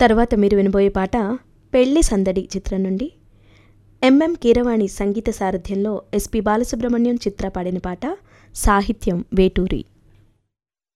తర్వాత మీరు వినబోయే పాట పెళ్లి సందడి చిత్రం నుండి ఎంఎం కీరవాణి సంగీత సారథ్యంలో ఎస్పి బాలసుబ్రహ్మణ్యం చిత్ర పాడిన పాట, సాహిత్యం వేటూరి.